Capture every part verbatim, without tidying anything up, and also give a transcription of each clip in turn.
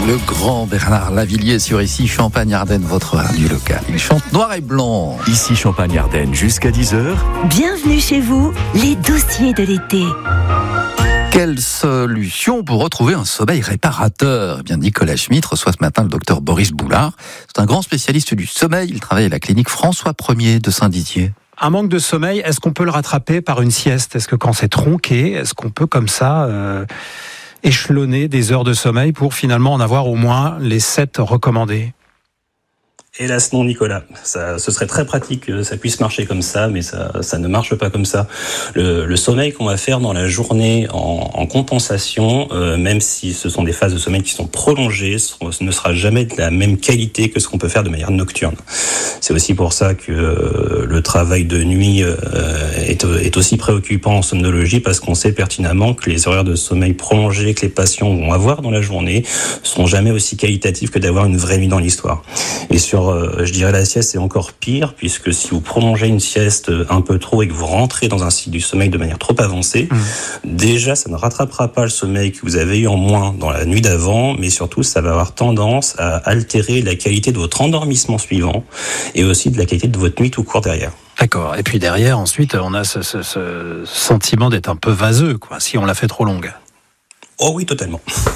Le grand Bernard Lavilliers sur Ici Champagne-Ardenne, votre radio locale. Il chante noir et blanc. Ici Champagne-Ardenne jusqu'à dix heures. Bienvenue chez vous, les dossiers de l'été. Quelle solution pour retrouver un sommeil réparateur ? Eh bien, Nicolas Schmitt reçoit ce matin le docteur Boris Boulard. C'est un grand spécialiste du sommeil. Il travaille à la clinique François Ier de Saint-Didier. Un manque de sommeil, est-ce qu'on peut le rattraper par une sieste ? Est-ce que quand c'est tronqué, est-ce qu'on peut comme ça euh, échelonner des heures de sommeil pour finalement en avoir au moins les sept recommandées ? Hélas non, Nicolas. Ça, ce serait très pratique que ça puisse marcher comme ça, mais ça, ça ne marche pas comme ça. Le, le sommeil qu'on va faire dans la journée en, en compensation, euh, même si ce sont des phases de sommeil qui sont prolongées, ce ne sera jamais de la même qualité que ce qu'on peut faire de manière nocturne. C'est aussi pour ça que euh, le travail de nuit euh, est, est aussi préoccupant en somnologie, parce qu'on sait pertinemment que les horaires de sommeil prolongés que les patients vont avoir dans la journée seront jamais aussi qualitatifs que d'avoir une vraie nuit dans l'histoire. Et sur je dirais la sieste, c'est encore pire, puisque si vous prolongez une sieste un peu trop et que vous rentrez dans un cycle du sommeil de manière trop avancée, mmh. déjà ça ne rattrapera pas le sommeil que vous avez eu en moins dans la nuit d'avant, mais surtout ça va avoir tendance à altérer la qualité de votre endormissement suivant et aussi de la qualité de votre nuit tout court derrière. D'accord, et puis derrière ensuite on a ce, ce, ce sentiment d'être un peu vaseux, quoi, si on la fait trop longue. Oh oui, totalement.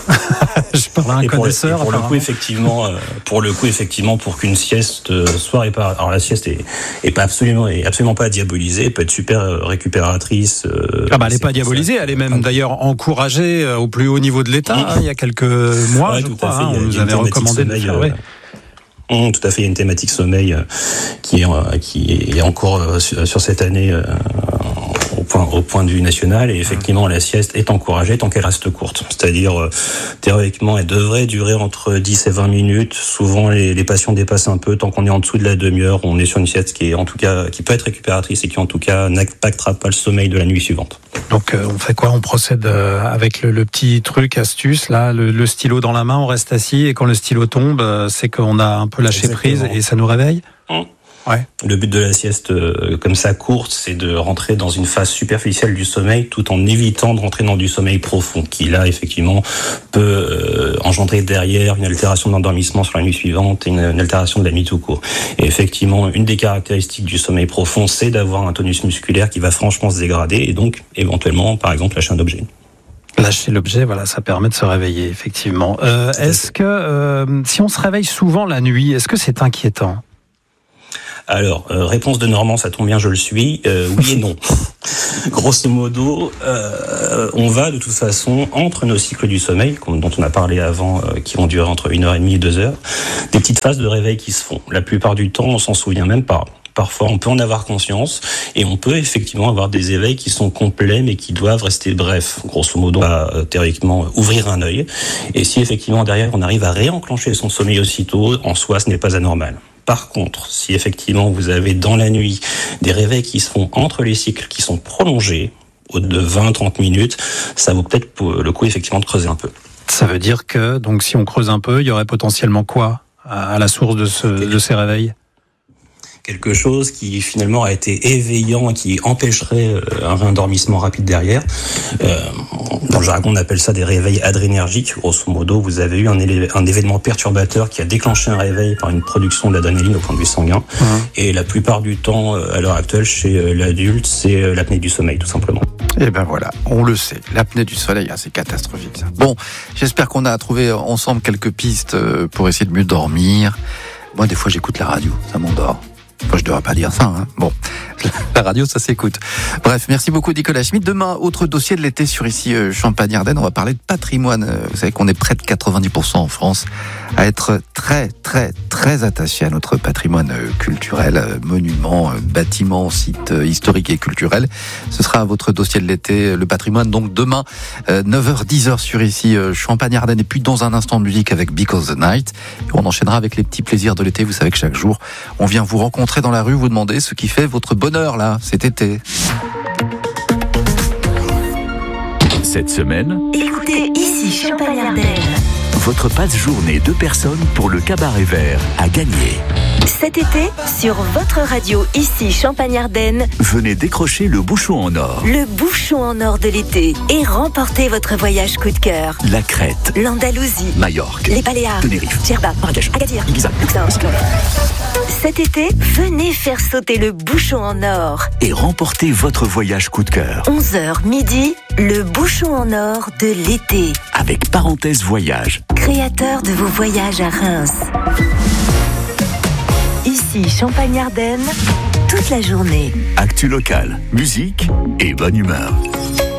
Je parle à un et pour, connaisseur. Et pour le coup, effectivement, euh, pour le coup, effectivement, pour qu'une sieste euh, soit réparatée. Alors la sieste est, est pas absolument, est absolument pas diabolisée. Elle peut être super euh, récupératrice. Euh, ah bah elle est pas diabolisée. Elle est même d'ailleurs encouragée euh, au plus haut niveau de l'État. Mmh. Hein, il y a quelques mois, ouais, je tout crois, à fait. Hein, on nous avait recommandé de faire. Ouais. Mmh, tout à fait, il y a une thématique sommeil euh, qui est euh, qui est en cours euh, sur, sur cette année. Euh, Au point, au point de vue national, et effectivement la sieste est encouragée tant qu'elle reste courte. C'est-à-dire, euh, théoriquement, elle devrait durer entre dix et vingt minutes. Souvent, les, les patients dépassent un peu. Tant qu'on est en dessous de la demi-heure, on est sur une sieste qui est en tout cas, qui peut être récupératrice et qui en tout cas n'impactera pas le sommeil de la nuit suivante. Donc, euh, on fait quoi ? On procède euh, avec le, le petit truc, astuce, là, le, le stylo dans la main, on reste assis, et quand le stylo tombe, euh, c'est qu'on a un peu lâché Exactement. prise et ça nous réveille ? Mmh. Ouais. Le but de la sieste euh, comme ça courte, c'est de rentrer dans une phase superficielle du sommeil tout en évitant de rentrer dans du sommeil profond qui là effectivement peut euh, engendrer derrière une altération de l'endormissement sur la nuit suivante et une, une altération de la nuit tout court. Et effectivement, une des caractéristiques du sommeil profond, c'est d'avoir un tonus musculaire qui va franchement se dégrader et donc éventuellement par exemple lâcher un objet. Lâcher l'objet, voilà, ça permet de se réveiller effectivement. Euh, est-ce que euh, si on se réveille souvent la nuit, est-ce que c'est inquiétant ? Alors, euh, réponse de Normand, ça tombe bien, je le suis. Euh, oui et non. Grosso modo, euh, on va de toute façon entre nos cycles du sommeil, comme, dont on a parlé avant, euh, qui vont durer entre une heure et demie et deux heures, des petites phases de réveil qui se font. La plupart du temps, on s'en souvient même pas. Parfois, on peut en avoir conscience et on peut effectivement avoir des éveils qui sont complets mais qui doivent rester brefs. Grosso modo, on va euh, théoriquement ouvrir un œil. Et si effectivement derrière, on arrive à réenclencher son sommeil aussitôt, en soi, ce n'est pas anormal. Par contre, si effectivement vous avez dans la nuit des réveils qui se font entre les cycles qui sont prolongés, de vingt à trente minutes, ça vaut peut-être le coup effectivement de creuser un peu. Ça veut dire que, donc si on creuse un peu, il y aurait potentiellement quoi à la source de, ce, de ces réveils ? Quelque chose qui finalement a été éveillant et qui empêcherait un réendormissement rapide derrière. Euh, dans le jargon, on appelle ça des réveils adrénergiques. Grosso modo, vous avez eu un, élé- un événement perturbateur qui a déclenché un réveil par une production d'adrénaline au point de vue sanguin. Mmh. Et la plupart du temps, à l'heure actuelle, chez l'adulte, c'est l'apnée du sommeil, tout simplement. Et ben voilà, on le sait. L'apnée du soleil, hein, c'est catastrophique, ça. Bon, j'espère qu'on a trouvé ensemble quelques pistes pour essayer de mieux dormir. Moi, des fois, j'écoute la radio, ça m'endort. Enfin, je ne devrais pas dire ça, hein. Bon, la radio, ça s'écoute. Bref, merci beaucoup Nicolas Schmitt. Demain, autre dossier de l'été sur Ici euh, Champagne-Ardenne. On va parler de patrimoine. Vous savez qu'on est près de quatre-vingt-dix pour cent en France à être très, très, très attaché à notre patrimoine euh, culturel, euh, monuments, euh, bâtiments, sites euh, historiques et culturels. Ce sera votre dossier de l'été, le patrimoine. Donc demain, euh, neuf heures dix heures sur Ici euh, Champagne-Ardenne. Et puis dans un instant de musique avec Because the Night. Et on enchaînera avec les petits plaisirs de l'été. Vous savez que chaque jour, on vient vous rencontrer dans la rue, vous demander ce qui fait votre bonheur là, cet été. Cette semaine, écoutez Ici Champagne-Ardenne. votre passe-journée deux personnes pour le Cabaret Vert à gagner. Cet été, sur votre radio, ici Champagne-Ardenne, Venez décrocher le bouchon en or. le bouchon en or de l'été et remportez votre voyage coup de cœur. La Crète, L'Andalousie, Majorque, les Baléares, Tenerife, Djerba, Marrakech, Agadir, Ibiza, Luxor. Cyclone. Cet été, venez faire sauter le bouchon en or. Et remportez votre voyage coup de cœur onze heures midi, le bouchon en or de l'été. avec Parenthèse Voyage. Créateur de vos voyages à Reims. Ici Champagne-Ardenne, toute la journée. Actu local, musique et bonne humeur.